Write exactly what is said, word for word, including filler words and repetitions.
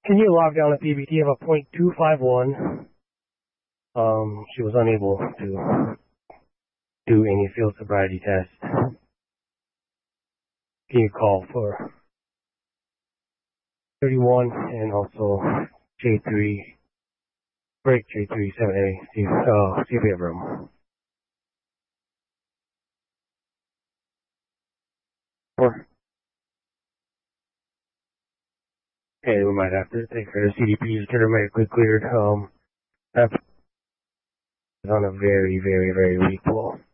Can you log down a P B T of a point two five one? Um, she was unable to do any field sobriety test. Can you call for thirty-one and also J three, break J three seven A, see, uh, see if we have room. Or, okay, we might have to take her to C D P to get her medically cleared. Um, that's on a very, very, very weak wall.